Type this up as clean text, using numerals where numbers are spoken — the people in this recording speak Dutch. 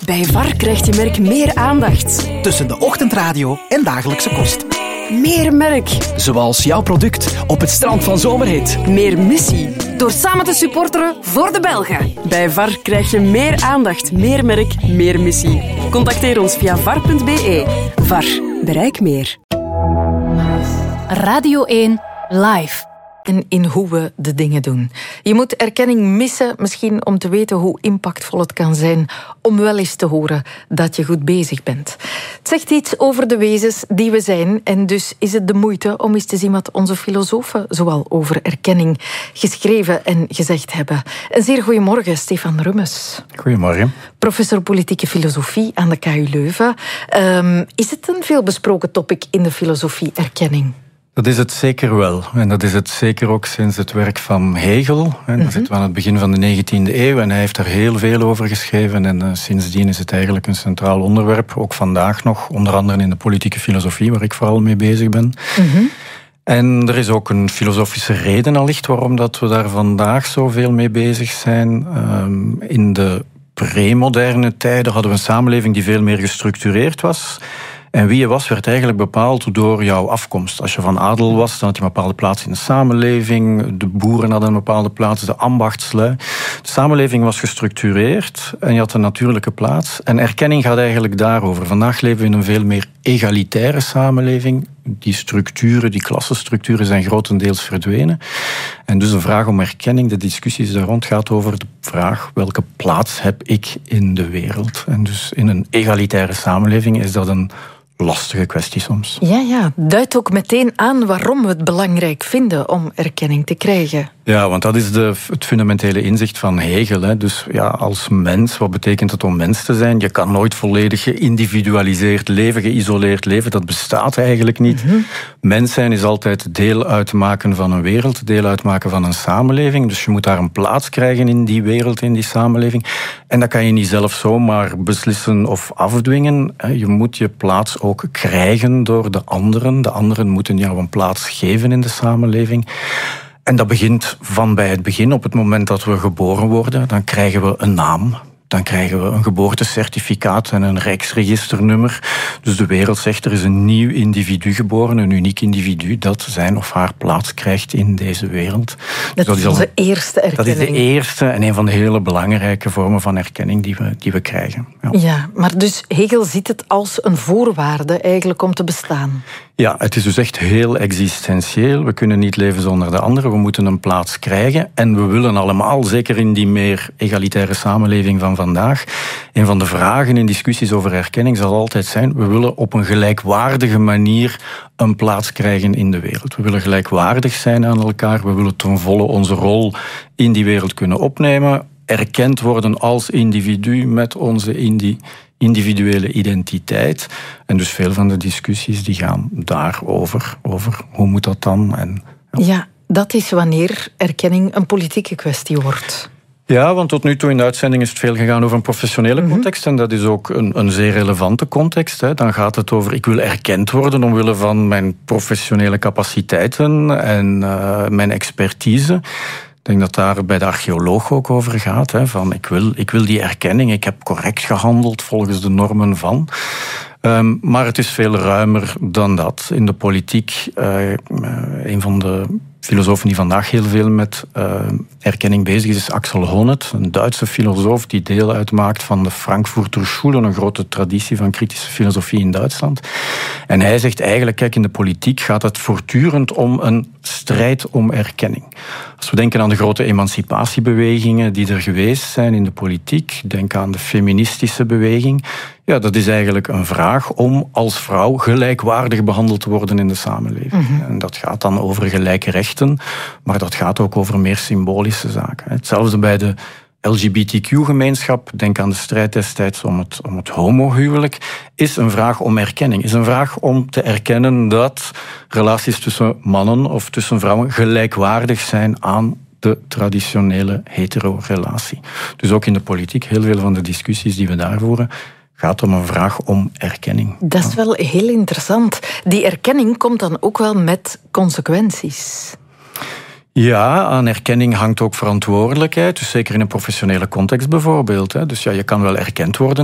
Bij VAR krijgt je merk meer aandacht. Tussen de ochtendradio en dagelijkse kost. Meer merk. Zoals jouw product op het strand van Zomerhit. Meer missie. Door samen te supporteren voor de Belgen. Bij VAR krijg je meer aandacht, meer merk, meer missie. Contacteer ons via var.be. VAR. Bereik meer. Radio 1 Live. En in hoe we de dingen doen. Je moet erkenning missen, misschien om te weten hoe impactvol het kan zijn om wel eens te horen dat je goed bezig bent. Het zegt iets over de wezens die we zijn en dus is het de moeite om eens te zien wat onze filosofen zoal over erkenning geschreven en gezegd hebben. Een zeer goedemorgen, Stefan Rummes. Goedemorgen. Professor politieke filosofie aan de KU Leuven. Is het een veelbesproken topic in de filosofie, erkenning? Dat is het zeker wel. En dat is het zeker ook sinds het werk van Hegel. En dat zitten we aan het begin van de 19e eeuw. En hij heeft daar heel veel over geschreven. En sindsdien is het eigenlijk een centraal onderwerp. Ook vandaag nog. Onder andere in de politieke filosofie, waar ik vooral mee bezig ben. En er is ook een filosofische reden allicht waarom dat we daar vandaag zoveel mee bezig zijn. In de premoderne tijden hadden we een samenleving die veel meer gestructureerd was. En wie je was, werd eigenlijk bepaald door jouw afkomst. Als je van adel was, dan had je een bepaalde plaats in de samenleving. De boeren hadden een bepaalde plaats, de ambachtslui. De samenleving was gestructureerd en je had een natuurlijke plaats. En erkenning gaat eigenlijk daarover. Vandaag leven we in een veel meer egalitaire samenleving. Die structuren, die klassenstructuren zijn grotendeels verdwenen. En dus de vraag om erkenning, de discussies daar rond, gaat over de vraag welke plaats heb ik in de wereld. En dus in een egalitaire samenleving is dat een lastige kwestie soms. Ja, duidt ook meteen aan waarom we het belangrijk vinden om erkenning te krijgen. Ja, want dat is het fundamentele inzicht van Hegel. Hè. Dus ja, als mens, wat betekent het om mens te zijn? Je kan nooit volledig geïndividualiseerd leven, geïsoleerd leven. Dat bestaat eigenlijk niet. Mens zijn is altijd deel uitmaken van een wereld, deel uitmaken van een samenleving. Dus je moet daar een plaats krijgen in die wereld, in die samenleving. En dat kan je niet zelf zomaar beslissen of afdwingen. Je moet je plaats ook krijgen door de anderen. De anderen moeten jou een plaats geven in de samenleving. En dat begint van bij het begin. Op het moment dat we geboren worden, dan krijgen we een naam. Dan krijgen we een geboortecertificaat en een rijksregisternummer. Dus de wereld zegt, er is een nieuw individu geboren, een uniek individu, dat zijn of haar plaats krijgt in deze wereld. Dat is onze eerste erkenning. Dat is de eerste en een van de hele belangrijke vormen van erkenning die we krijgen. Ja, maar dus Hegel ziet het als een voorwaarde eigenlijk om te bestaan. Ja, het is dus echt heel existentieel. We kunnen niet leven zonder de anderen. We moeten een plaats krijgen. En we willen allemaal, zeker in die meer egalitaire samenleving van vandaag, een van de vragen in discussies over erkenning zal altijd zijn, we willen op een gelijkwaardige manier een plaats krijgen in de wereld. We willen gelijkwaardig zijn aan elkaar. We willen ten volle onze rol in die wereld kunnen opnemen. Erkend worden als individu met onze individuele identiteit. En dus veel van de discussies die gaan daarover. Over hoe moet dat dan? Ja, dat is wanneer erkenning een politieke kwestie wordt. Ja, want tot nu toe in de uitzending is het veel gegaan over een professionele context. En dat is ook een zeer relevante context. Hè. Dan gaat het over, ik wil erkend worden omwille van mijn professionele capaciteiten en mijn expertise. Ik denk dat daar bij de archeoloog ook over gaat. Hè, van ik wil die erkenning, ik heb correct gehandeld volgens de normen van. Maar het is veel ruimer dan dat. In de politiek, een van de filosofen die vandaag heel veel met erkenning bezig is Axel Honneth, een Duitse filosoof die deel uitmaakt van de Frankfurter Schule, een grote traditie van kritische filosofie in Duitsland. En hij zegt eigenlijk, kijk, in de politiek gaat het voortdurend om een strijd om erkenning. Als we denken aan de grote emancipatiebewegingen die er geweest zijn in de politiek, denk aan de feministische beweging. Ja, dat is eigenlijk een vraag om als vrouw gelijkwaardig behandeld te worden in de samenleving. En dat gaat dan over gelijke rechten, maar dat gaat ook over meer symbolische zaken. Hetzelfde bij de LGBTQ-gemeenschap, denk aan de strijd destijds om het homohuwelijk, is een vraag om erkenning. Is een vraag om te erkennen dat relaties tussen mannen of tussen vrouwen gelijkwaardig zijn aan de traditionele hetero-relatie. Dus ook in de politiek, heel veel van de discussies die we daar voeren, gaat om een vraag om erkenning. Dat is wel heel interessant. Die erkenning komt dan ook wel met consequenties. Ja, aan erkenning hangt ook verantwoordelijkheid. Dus zeker in een professionele context bijvoorbeeld. Dus ja, je kan wel erkend worden